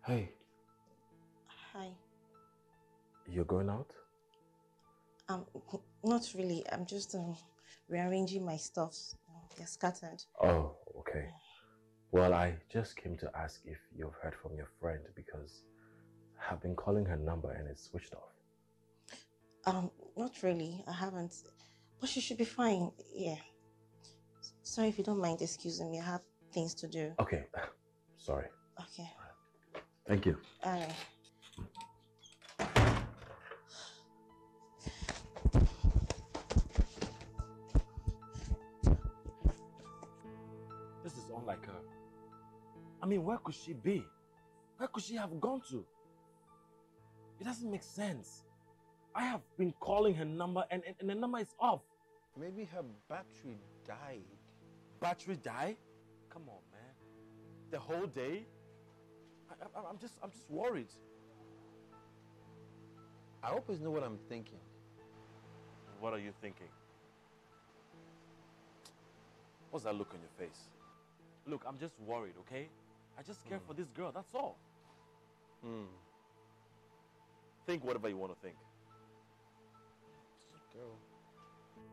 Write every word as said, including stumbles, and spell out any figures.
Hey. Hi. You're going out? Um, not really. I'm just um, rearranging my stuff. They're scattered. Oh, okay. Well, I just came to ask if you've heard from your friend because I've been calling her number and it's switched off. Um, not really. I haven't. But she should be fine. Yeah. Sorry if you don't mind excusing me. I have things to do. Okay. Sorry. Okay. Thank you. Alright. This is unlike her. I mean, where could she be? Where could she have gone to? It doesn't make sense. I have been calling her number and, and, and the number is off. Maybe her battery died. Battery die? Come on, man. The whole day? I, I, I'm just, I'm just worried. I hope it's not what I'm thinking. What are you thinking? What's that look on your face? Look, I'm just worried, okay? I just care mm. for this girl, that's all. Hmm. Think whatever you want to think. Girl.